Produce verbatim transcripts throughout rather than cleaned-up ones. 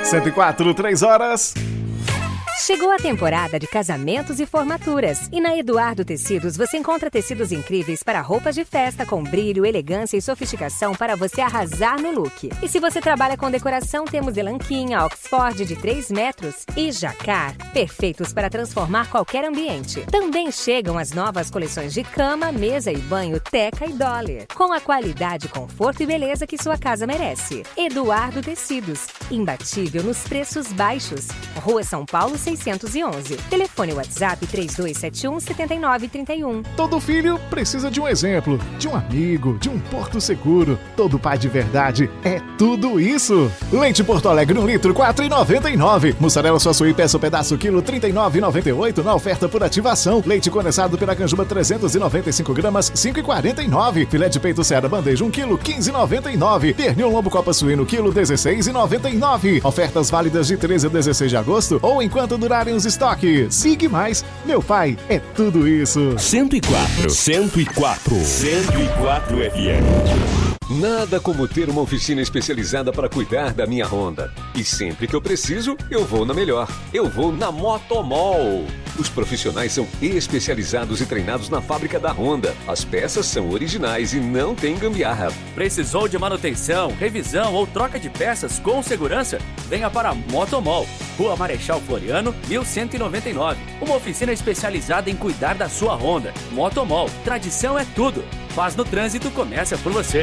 cento e quatro, três horas. Chegou a temporada de casamentos e formaturas. E na Eduardo Tecidos você encontra tecidos incríveis para roupas de festa com brilho, elegância e sofisticação para você arrasar no look. E se você trabalha com decoração, temos elanquinha, Oxford de três metros e jacar, perfeitos para transformar qualquer ambiente. Também chegam as novas coleções de cama, mesa e banho Teca e Dolly, com a qualidade, conforto e beleza que sua casa merece. Eduardo Tecidos, imbatível nos preços baixos. Rua São Paulo, seiscentos e onze. Telefone WhatsApp três dois sete um, sete nove três um. Todo filho precisa de um exemplo, de um amigo, de um porto seguro. Todo pai de verdade é tudo isso. Leite Porto Alegre um litro, quatro reais e noventa e nove centavos. Mussarela Suaçuí peça o pedaço quilo, trinta e nove reais e noventa e oito centavos na oferta por ativação. Leite condensado Piracanjuba trezentos e noventa e cinco gramas, cinco reais e quarenta e nove centavos. Filé de peito Seara bandeja um quilo, quinze reais e noventa e nove centavos. Pernil lombo Copa suíno quilo, dezesseis reais e noventa e nove centavos. Ofertas válidas de treze a dezesseis de agosto ou enquanto durarem os estoques. Sigue mais. Meu pai é tudo isso. cento e quatro, cento e quatro, cento e quatro F M. Nada como ter uma oficina especializada para cuidar da minha Honda. E sempre que eu preciso, eu vou na melhor. Eu vou na Motomol. Os profissionais são especializados e treinados na fábrica da Honda. As peças são originais e não tem gambiarra. Precisou de manutenção, revisão ou troca de peças com segurança? Venha para a Motomol. Rua Marechal Floriano, mil cento e noventa e nove. Uma oficina especializada em cuidar da sua Honda. Motomol. Tradição é tudo. Paz no trânsito começa por você.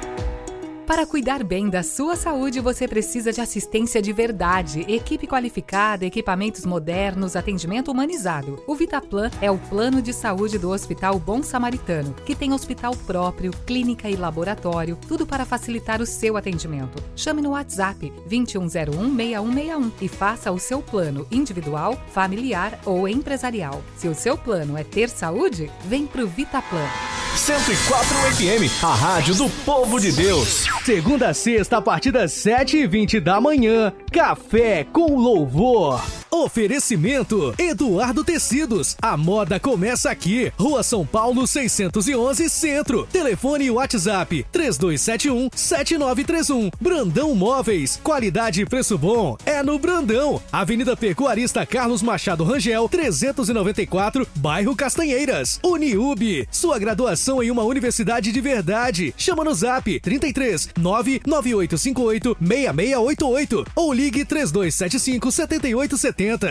Para cuidar bem da sua saúde, você precisa de assistência de verdade, equipe qualificada, equipamentos modernos, atendimento humanizado. O Vitaplan é o plano de saúde do Hospital Bom Samaritano, que tem hospital próprio, clínica e laboratório, tudo para facilitar o seu atendimento. Chame no WhatsApp vinte e um zero um, seis um seis um e faça o seu plano individual, familiar ou empresarial. Se o seu plano é ter saúde, vem pro Vitaplan. cento e quatro F M, a rádio do povo de Deus. Segunda a sexta, a partir das sete e vinte da manhã, Café com Louvor. Oferecimento Eduardo Tecidos. A moda começa aqui. Rua São Paulo seiscentos e onze, Centro. Telefone e WhatsApp três dois sete um, sete nove três um. Brandão Móveis. Qualidade e preço bom é no Brandão. Avenida Pecuarista Carlos Machado Rangel, trezentos e noventa e quatro, bairro Castanheiras. Uniub. Sua graduação em uma universidade de verdade. Chama no Zap trinta e três, nove nove oito cinco oito, seis seis oito oito ou ligue três dois sete cinco, sete oito sete zero.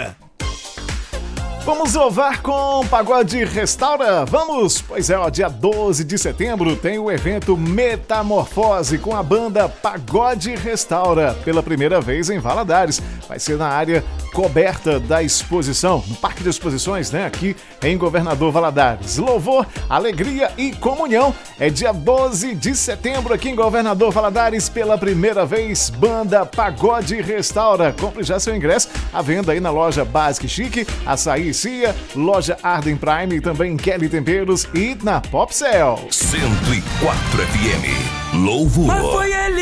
Vamos louvar com Pagode Restaura? Vamos! Pois é, ó, dia doze de setembro tem o evento Metamorfose com a banda Pagode Restaura, pela primeira vez em Valadares. Vai ser na área coberta da exposição, no Parque de Exposições, né? Aqui em Governador Valadares. Louvor, alegria e comunhão. É dia doze de setembro aqui em Governador Valadares, pela primeira vez, banda Pagode Restaura. Compre já seu ingresso à venda aí na loja Basic Chique, Açaí Cia, loja Arden Prime e também Kelly Temperos e na Popcel. cento e quatro F M. Louvor. Mas foi